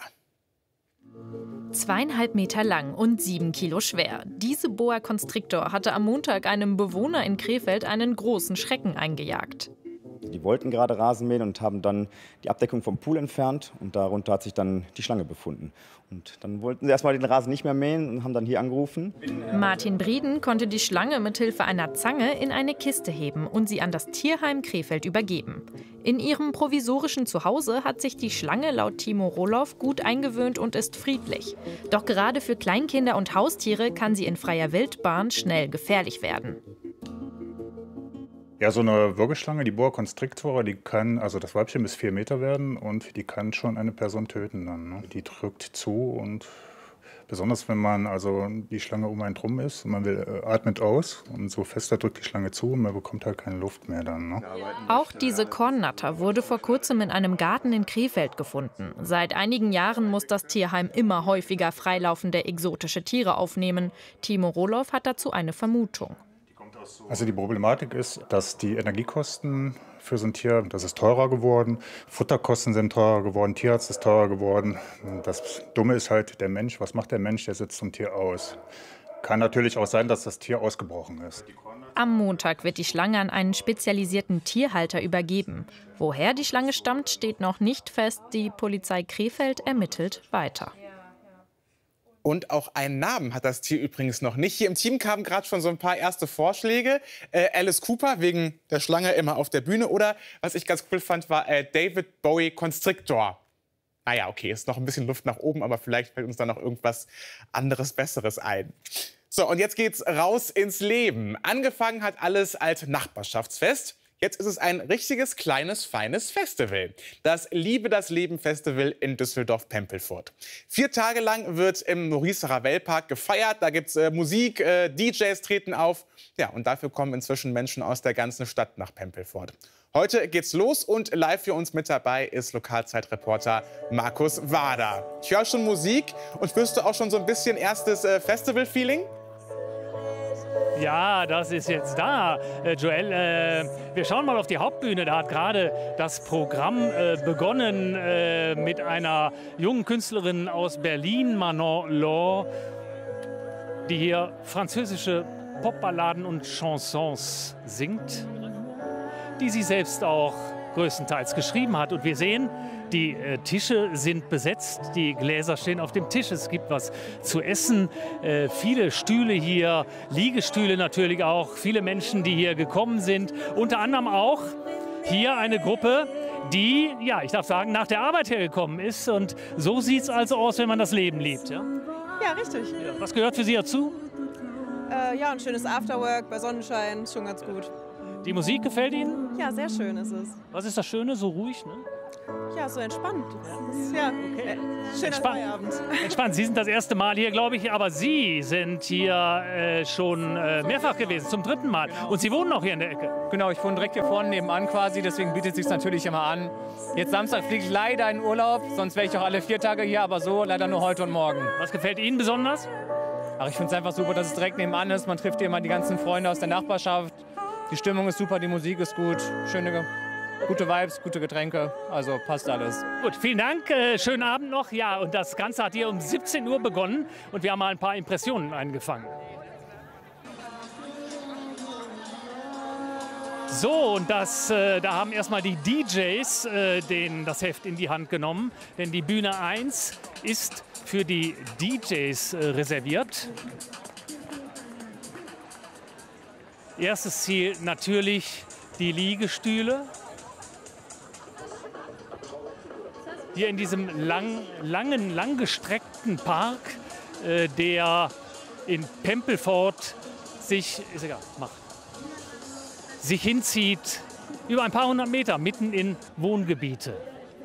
Speaker 6: Zweieinhalb Meter lang und sieben Kilo schwer. Diese Boa Constrictor hatte am Montag einem Bewohner in Krefeld einen großen Schrecken eingejagt.
Speaker 7: Die wollten gerade Rasen mähen und haben dann die Abdeckung vom Pool entfernt und darunter hat sich dann die Schlange befunden. Und dann wollten sie erstmal den Rasen nicht mehr mähen und haben dann hier angerufen.
Speaker 6: Martin Brieden konnte die Schlange mithilfe einer Zange in eine Kiste heben und sie an das Tierheim Krefeld übergeben. In ihrem provisorischen Zuhause hat sich die Schlange laut Timo Roloff gut eingewöhnt und ist friedlich. Doch gerade für Kleinkinder und Haustiere kann sie in freier Wildbahn schnell gefährlich werden.
Speaker 8: Ja, so eine Würgeschlange, die Boa Constrictor, die kann, also das Weibchen bis vier Meter werden und die kann schon eine Person töten dann. Ne? Die drückt zu und besonders wenn man, also die Schlange um einen drum ist und man will, äh, atmet aus und so fester drückt die Schlange zu und man bekommt halt keine Luft mehr dann. Ne?
Speaker 6: Auch diese Kornnatter wurde vor kurzem in einem Garten in Krefeld gefunden. Seit einigen Jahren muss das Tierheim immer häufiger freilaufende exotische Tiere aufnehmen. Timo Roloff hat dazu eine Vermutung.
Speaker 8: Also die Problematik ist, dass die Energiekosten für so ein Tier, das ist teurer geworden, Futterkosten sind teurer geworden, Tierarzt ist teurer geworden. Das Dumme ist halt der Mensch. Was macht der Mensch? Der setzt zum Tier aus. Kann natürlich auch sein, dass das Tier ausgebrochen ist.
Speaker 6: Am Montag wird die Schlange an einen spezialisierten Tierhalter übergeben. Woher die Schlange stammt, steht noch nicht fest. Die Polizei Krefeld ermittelt weiter.
Speaker 3: Und auch einen Namen hat das Tier übrigens noch nicht. Hier im Team kamen gerade schon so ein paar erste Vorschläge. Äh, Alice Cooper wegen der Schlange immer auf der Bühne. Oder, was ich ganz cool fand, war äh, David Bowie Constrictor. Naja, okay, ist noch ein bisschen Luft nach oben, aber vielleicht fällt uns da noch irgendwas anderes, Besseres ein. So, und jetzt geht's raus ins Leben. Angefangen hat alles als Nachbarschaftsfest. Jetzt ist es ein richtiges, kleines, feines Festival. Das Liebe das Leben Festival in Düsseldorf-Pempelfurt. Vier Tage lang wird im Maurice Ravel Park gefeiert. Da gibt es äh, Musik, äh, D Js treten auf. Ja, und dafür kommen inzwischen Menschen aus der ganzen Stadt nach Pempelfurt. Heute geht's los und live für uns mit dabei ist Lokalzeitreporter Markus Wader. Ich höre schon Musik und spürst du auch schon so ein bisschen erstes äh, Festival-Feeling?
Speaker 9: Ja, das ist jetzt da, äh, Joel. Äh, wir schauen mal auf die Hauptbühne. Da hat gerade das Programm äh, begonnen äh, mit einer jungen Künstlerin aus Berlin, Manon Law, die hier französische Popballaden und Chansons singt, die sie selbst auch größtenteils geschrieben hat. Und wir sehen, die äh, Tische sind besetzt, die Gläser stehen auf dem Tisch, es gibt was zu essen, äh, viele Stühle hier, Liegestühle natürlich auch, viele Menschen, die hier gekommen sind. Unter anderem auch hier eine Gruppe, die, ja, ich darf sagen, nach der Arbeit hergekommen ist. Und so sieht es also aus, wenn man das Leben liebt. Ja,
Speaker 27: ja richtig.
Speaker 9: Ja. Was gehört für Sie dazu?
Speaker 27: Äh, ja, ein schönes Afterwork bei Sonnenschein, schon ganz gut.
Speaker 9: Die Musik gefällt Ihnen?
Speaker 27: Ja, sehr schön ist es.
Speaker 9: Was ist das Schöne, so ruhig, ne?
Speaker 27: Ja, so entspannt. Ja, okay. Schöner
Speaker 9: Entspannt.
Speaker 27: Feierabend.
Speaker 9: Entspannt. Sie sind das erste Mal hier, glaube ich, aber Sie sind hier äh, schon äh, mehrfach gewesen, zum dritten Mal. Und Sie wohnen auch hier in der Ecke.
Speaker 10: Genau, ich wohne direkt hier vorne nebenan quasi, deswegen bietet es sich natürlich immer an. Jetzt Samstag fliege ich leider in Urlaub, sonst wäre ich auch alle vier Tage hier, aber so leider nur heute und morgen.
Speaker 9: Was gefällt Ihnen besonders?
Speaker 10: Ach, ich finde es einfach super, dass es direkt nebenan ist. Man trifft hier immer die ganzen Freunde aus der Nachbarschaft. Die Stimmung ist super, die Musik ist gut, schöne, gute Vibes, gute Getränke, also passt alles.
Speaker 9: Gut, vielen Dank, äh, schönen Abend noch. Ja, und das Ganze hat hier um siebzehn Uhr begonnen und wir haben mal ein paar Impressionen eingefangen. So, und das, äh, da haben erstmal die D Js äh, den, das Heft in die Hand genommen, denn die Bühne eins ist für die D Js äh, reserviert. Erstes Ziel natürlich die Liegestühle. Hier in diesem lang, langen, langgestreckten Park, äh, der in Pempelfort sich, ist egal, mach, sich hinzieht über ein paar hundert Meter mitten in Wohngebiete.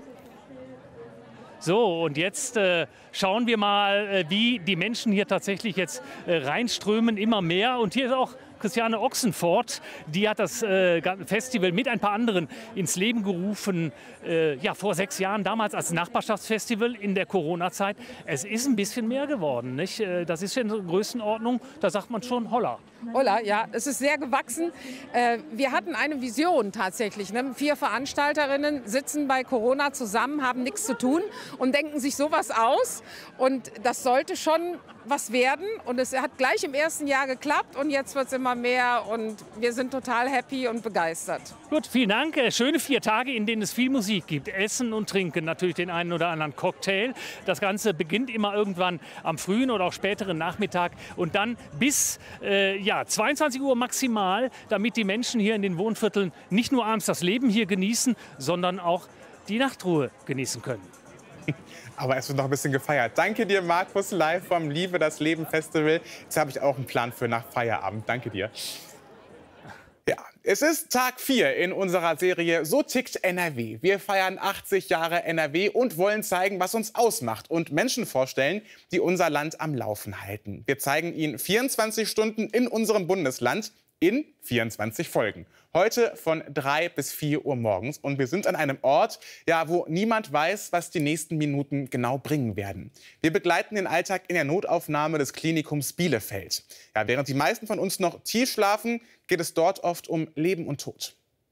Speaker 9: So, und jetzt äh, schauen wir mal, äh, wie die Menschen hier tatsächlich jetzt äh, reinströmen, immer mehr. Und hier ist auch Christiane Ochsenfort, die hat das äh, Festival mit ein paar anderen ins Leben gerufen, äh, ja, vor sechs Jahren, damals als Nachbarschaftsfestival in der Corona-Zeit. Es ist ein bisschen mehr geworden, nicht? Das ist in der Größenordnung, da sagt man schon holla.
Speaker 11: Holla, ja, es ist sehr gewachsen. Äh, wir hatten eine Vision tatsächlich. Ne? Vier Veranstalterinnen sitzen bei Corona zusammen, haben nichts zu tun und denken sich sowas aus. Und das sollte schon was werden. Und es hat gleich im ersten Jahr geklappt und jetzt wird es immer mehr und wir sind total happy und begeistert.
Speaker 9: Gut, vielen Dank. Schöne vier Tage, in denen es viel Musik gibt. Essen und Trinken, natürlich den einen oder anderen Cocktail. Das Ganze beginnt immer irgendwann am frühen oder auch späteren Nachmittag und dann bis äh, ja, zweiundzwanzig Uhr maximal, damit die Menschen hier in den Wohnvierteln nicht nur abends das Leben hier genießen, sondern auch die Nachtruhe genießen können.
Speaker 3: Aber es wird noch ein bisschen gefeiert. Danke dir, Markus, live vom Liebe das Leben Festival. Jetzt habe ich auch einen Plan für nach Feierabend. Danke dir. Ja, es ist Tag vier in unserer Serie So tickt N R W. Wir feiern achtzig Jahre N R W und wollen zeigen, was uns ausmacht und Menschen vorstellen, die unser Land am Laufen halten. Wir zeigen Ihnen vierundzwanzig Stunden in unserem Bundesland in vierundzwanzig Folgen. Heute von drei bis vier Uhr morgens. Und wir sind an einem Ort, ja, wo niemand weiß, was die nächsten Minuten genau bringen werden. Wir begleiten den Alltag in der Notaufnahme des Klinikums Bielefeld. Ja, während die meisten von uns noch tief schlafen, geht es dort oft um Leben und Tod.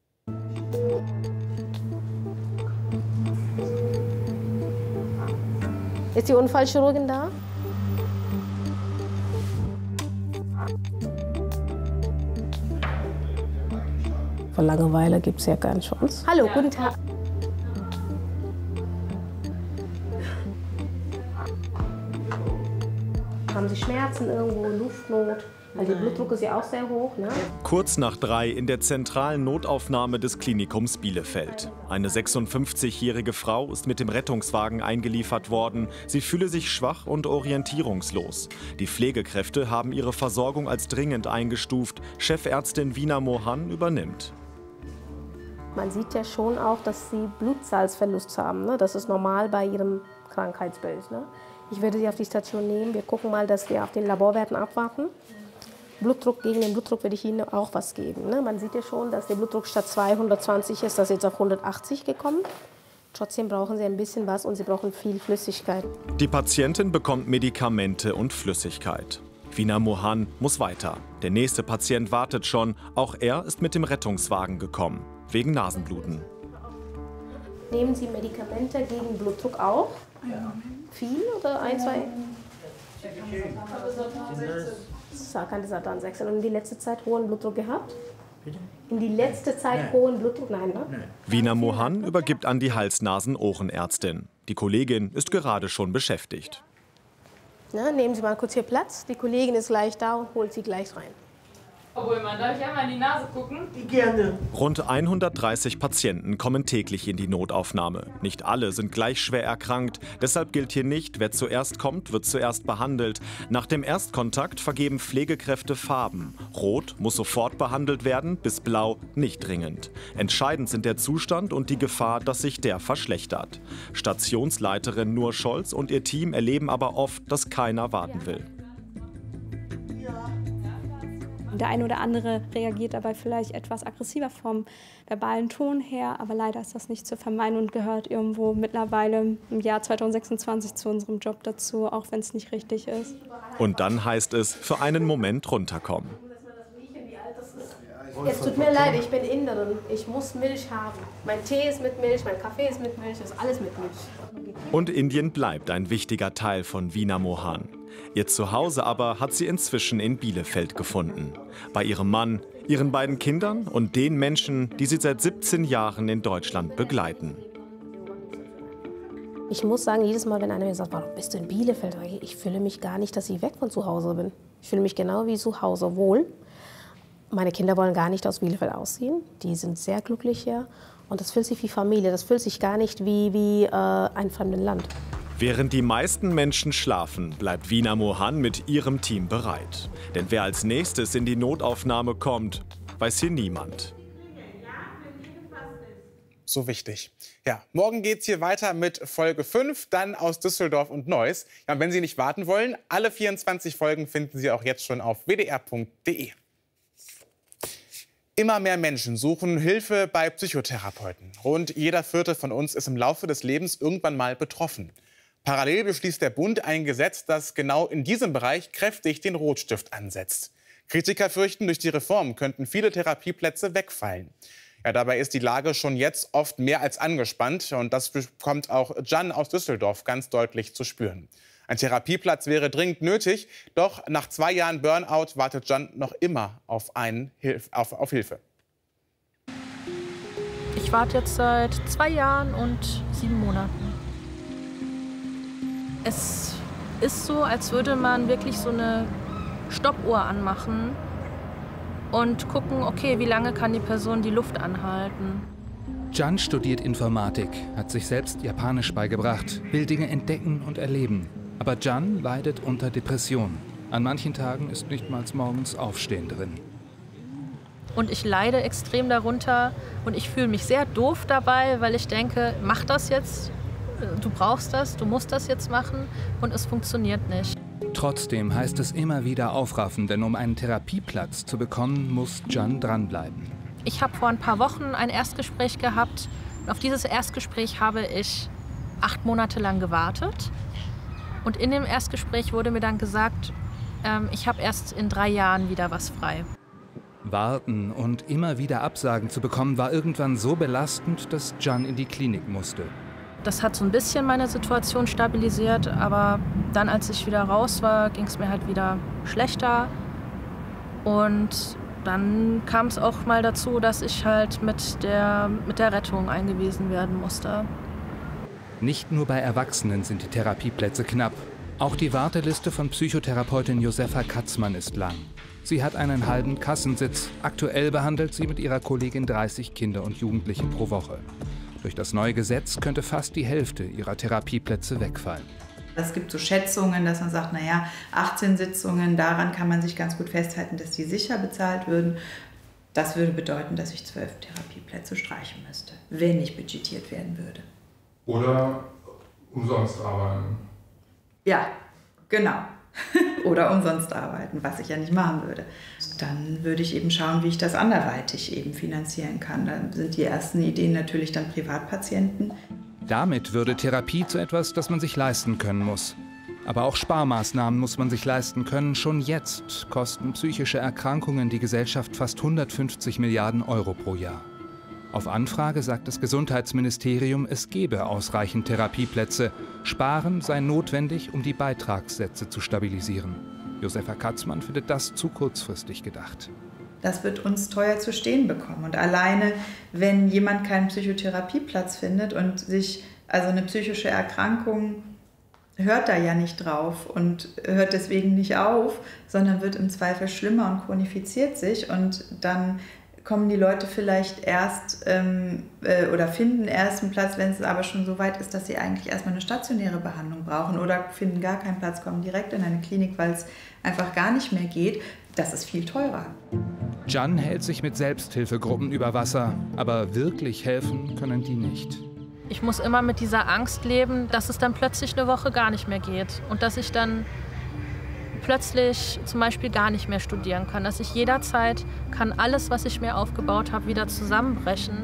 Speaker 12: Ist die Unfallchirurgin da? Vor Langeweile gibt es ja keine Chance. Hallo, guten Tag. Haben Sie Schmerzen irgendwo, Luftnot? Weil der Blutdruck ist ja auch sehr hoch, ne?
Speaker 15: Kurz nach drei in der zentralen Notaufnahme des Klinikums Bielefeld. Eine sechsundfünfzigjährige Frau ist mit dem Rettungswagen eingeliefert worden. Sie fühle sich schwach und orientierungslos. Die Pflegekräfte haben ihre Versorgung als dringend eingestuft. Chefärztin Vina Mohan übernimmt.
Speaker 12: Man sieht ja schon auch, dass sie Blutsalzverlust haben. Ne? Das ist normal bei ihrem Krankheitsbild. Ne? Ich würde sie auf die Station nehmen. Wir gucken mal, dass wir auf den Laborwerten abwarten. Blutdruck, gegen den Blutdruck würde ich Ihnen auch was geben. Ne? Man sieht ja schon, dass der Blutdruck statt zweihundertzwanzig ist, das ist jetzt auf hundertachtzig gekommen. Trotzdem brauchen Sie ein bisschen was und Sie brauchen viel Flüssigkeit.
Speaker 15: Die Patientin bekommt Medikamente und Flüssigkeit. Vina Mohan muss weiter. Der nächste Patient wartet schon. Auch er ist mit dem Rettungswagen gekommen, wegen Nasenbluten.
Speaker 12: Nehmen Sie Medikamente gegen Blutdruck auch? Ja. Viel oder ein, zwei? Sarkandesatan sechzehn. Und in die letzte Zeit hohen Blutdruck gehabt? Bitte? In die letzte Zeit Nein. hohen Blutdruck? Nein, ne? Nein.
Speaker 15: Vina Mohan übergibt an die Hals-Nasen-Ohrenärztin. Die Kollegin ist gerade schon beschäftigt.
Speaker 12: Na, nehmen Sie mal kurz hier Platz. Die Kollegin ist gleich da und holt Sie gleich rein.
Speaker 13: Obwohl, man darf ja mal in die Nase gucken.
Speaker 27: Gerne.
Speaker 15: Rund hundertdreißig Patienten kommen täglich in die Notaufnahme. Nicht alle sind gleich schwer erkrankt. Deshalb gilt hier nicht, wer zuerst kommt, wird zuerst behandelt. Nach dem Erstkontakt vergeben Pflegekräfte Farben. Rot muss sofort behandelt werden, bis blau nicht dringend. Entscheidend sind der Zustand und die Gefahr, dass sich der verschlechtert. Stationsleiterin Nur Scholz und ihr Team erleben aber oft, dass keiner warten will.
Speaker 14: Der eine oder andere reagiert dabei vielleicht etwas aggressiver vom verbalen Ton her, aber leider ist das nicht zu vermeiden und gehört irgendwo mittlerweile im Jahr zweitausendsechsundzwanzig zu unserem Job dazu, auch wenn es nicht richtig ist.
Speaker 15: Und dann heißt es, für einen Moment runterkommen.
Speaker 12: Es tut mir leid, ich bin Inderin. Ich muss Milch haben. Mein Tee ist mit Milch, mein Kaffee ist mit Milch, ist alles mit Milch.
Speaker 15: Und Indien bleibt ein wichtiger Teil von Veena Mohan. Ihr Zuhause aber hat sie inzwischen in Bielefeld gefunden. Bei ihrem Mann, ihren beiden Kindern und den Menschen, die sie seit siebzehn Jahren in Deutschland begleiten.
Speaker 12: Ich muss sagen, jedes Mal, wenn einer mir sagt, warum bist du in Bielefeld? Ich fühle mich gar nicht, dass ich weg von zu Hause bin. Ich fühle mich genau wie zu Hause wohl. Meine Kinder wollen gar nicht aus Bielefeld ausziehen. Die sind sehr glücklich hier. Und das fühlt sich wie Familie. Das fühlt sich gar nicht wie, wie äh, ein fremdes Land.
Speaker 15: Während die meisten Menschen schlafen, bleibt Veena Mohan mit ihrem Team bereit. Denn wer als nächstes in die Notaufnahme kommt, weiß hier niemand.
Speaker 3: So wichtig. Ja, morgen geht's hier weiter mit Folge fünf, dann aus Düsseldorf und Neuss. Ja, und wenn Sie nicht warten wollen, alle vierundzwanzig Folgen finden Sie auch jetzt schon auf w d r punkt d e. Immer mehr Menschen suchen Hilfe bei Psychotherapeuten. Rund jeder Vierte von uns ist im Laufe des Lebens irgendwann mal betroffen. Parallel beschließt der Bund ein Gesetz, das genau in diesem Bereich kräftig den Rotstift ansetzt. Kritiker fürchten, durch die Reform könnten viele Therapieplätze wegfallen. Ja, dabei ist die Lage schon jetzt oft mehr als angespannt. Und das bekommt auch Can aus Düsseldorf ganz deutlich zu spüren. Ein Therapieplatz wäre dringend nötig, doch nach zwei Jahren Burnout wartet Can noch immer auf, einen Hilf auf, auf Hilfe.
Speaker 6: Ich warte jetzt seit zwei Jahren und sieben Monaten. Es ist so, als würde man wirklich so eine Stoppuhr anmachen und gucken, okay, wie lange kann die Person die Luft anhalten.
Speaker 16: Can studiert Informatik, hat sich selbst Japanisch beigebracht, will Dinge entdecken und erleben. Aber Can leidet unter Depressionen. An manchen Tagen ist nicht mal morgens Aufstehen drin.
Speaker 6: Und ich leide extrem darunter und ich fühle mich sehr doof dabei, weil ich denke, mach das jetzt, du brauchst das, du musst das jetzt machen und es funktioniert nicht.
Speaker 16: Trotzdem heißt es immer wieder aufraffen, denn um einen Therapieplatz zu bekommen, muss Can dranbleiben.
Speaker 6: Ich habe vor ein paar Wochen ein Erstgespräch gehabt. Und auf dieses Erstgespräch habe ich acht Monate lang gewartet. Und in dem Erstgespräch wurde mir dann gesagt, ähm, ich habe erst in drei Jahren wieder was frei.
Speaker 16: Warten und immer wieder Absagen zu bekommen, war irgendwann so belastend, dass Can in die Klinik musste.
Speaker 6: Das hat so ein bisschen meine Situation stabilisiert, aber dann, als ich wieder raus war, ging es mir halt wieder schlechter. Und dann kam es auch mal dazu, dass ich halt mit der, mit der Rettung eingewiesen werden musste.
Speaker 16: Nicht nur bei Erwachsenen sind die Therapieplätze knapp. Auch die Warteliste von Psychotherapeutin Josefa Katzmann ist lang. Sie hat einen halben Kassensitz. Aktuell behandelt sie mit ihrer Kollegin dreißig Kinder und Jugendliche pro Woche. Durch das neue Gesetz könnte fast die Hälfte ihrer Therapieplätze wegfallen.
Speaker 17: Es gibt so Schätzungen, dass man sagt, naja, achtzehn Sitzungen, daran kann man sich ganz gut festhalten, dass die sicher bezahlt würden. Das würde bedeuten, dass ich zwölf Therapieplätze streichen müsste, wenn nicht budgetiert werden würde.
Speaker 18: Oder umsonst arbeiten.
Speaker 17: Ja, genau. Oder umsonst arbeiten, was ich ja nicht machen würde. Dann würde ich eben schauen, wie ich das anderweitig eben finanzieren kann. Dann sind die ersten Ideen natürlich dann Privatpatienten.
Speaker 16: Damit würde Therapie zu etwas, das man sich leisten können muss. Aber auch Sparmaßnahmen muss man sich leisten können. Schon jetzt kosten psychische Erkrankungen die Gesellschaft fast hundertfünfzig Milliarden Euro pro Jahr. Auf Anfrage sagt das Gesundheitsministerium, es gebe ausreichend Therapieplätze. Sparen sei notwendig, um die Beitragssätze zu stabilisieren. Josefa Katzmann findet das zu kurzfristig gedacht.
Speaker 17: Das wird uns teuer zu stehen bekommen. Und alleine, wenn jemand keinen Psychotherapieplatz findet und sich also eine psychische Erkrankung hört da ja nicht drauf und hört deswegen nicht auf, sondern wird im Zweifel schlimmer und chronifiziert sich. Und dann kommen die Leute vielleicht erst ähm, äh, oder finden erst einen Platz, wenn es aber schon so weit ist, dass sie eigentlich erstmal eine stationäre Behandlung brauchen, oder finden gar keinen Platz, kommen direkt in eine Klinik, weil es einfach gar nicht mehr geht. Das ist viel teurer.
Speaker 16: Can hält sich mit Selbsthilfegruppen über Wasser, aber wirklich helfen können die nicht.
Speaker 1: Ich muss immer mit dieser Angst leben, dass es dann plötzlich eine Woche gar nicht mehr geht und dass ich dann plötzlich zum Beispiel gar nicht mehr studieren kann, dass ich jederzeit kann alles, was ich mir aufgebaut habe, wieder zusammenbrechen.